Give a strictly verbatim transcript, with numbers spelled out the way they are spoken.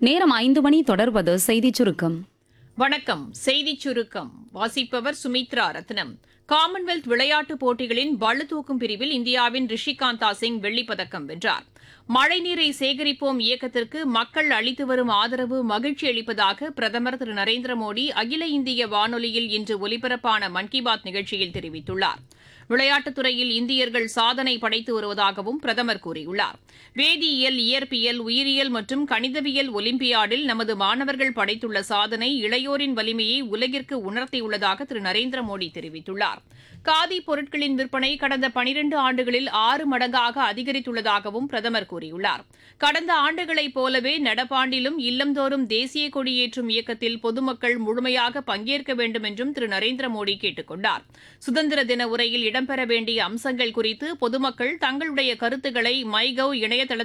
நேரம் ஐந்து மணி தொடர்வது செய்திச் சுருக்கம். வணக்கம். செய்திச் சுருக்கம் வாசிப்பவர் சுமித்ரா ரத்னம். காமன்வெல்த் விளையாட்டுப் போட்டிகளின் பளுதூக்கும் பிரிவில் இந்தியாவின் ரிஷிகாந்தா சிங் வெள்ளிப் பதக்கம் வென்றார். மழைநீரை சேகரிப்போம் இயக்கத்திற்கு மக்கள் அளித்து வரும் ஆதரவு மகிழ்ச்சி அளிப்பதாக பிரதமர் திரு நரேந்திர மோடி அகில இந்திய வானொலியில் இன்று ஒலிபரப்பான மன் கி பாத் நிகழ்ச்சியில் தெரிவித்துள்ளார். விளையாட்டுத் துறையில் இந்தியர்கள் சாதனை படைத்து வருவதாகவும் பிரதமர் கூறியுள்ளார். வேதியியல், இயற்பியல், உயிரியல் மற்றும் கணிதவியல் ஒலிம்பியாடில் நமது மாணவர்கள் படைத்துள்ள சாதனை இளையோரின் வலிமையை உலகிற்கு உணர்த்தியுள்ளதாக திரு நரேந்திர மோடி தெரிவித்துள்ளார். காதி பொருட்களின் விற்பனை கடந்த பனிரண்டு ஆண்டுகளில் ஆறு மடங்காக அதிகரித்துள்ளதாகவும் பிரதமர் கூறியுள்ளார். கடந்த ஆண்டுகளைப் போலவே நடப்பாண்டிலும் இல்லந்தோறும் தேசிய கொடியேற்றும் இயக்கத்தில் பொதுமக்கள் முழுமையாக பங்கேற்க வேண்டும் என்றும் திரு நரேந்திர மோடி கேட்டுக் கொண்டார். சுதந்திர தின உரையில் இடம்பெற வேண்டிய அம்சங்கள் குறித்து பொதுமக்கள் தங்களுடைய கருத்துக்களை மை கவ் இணையதள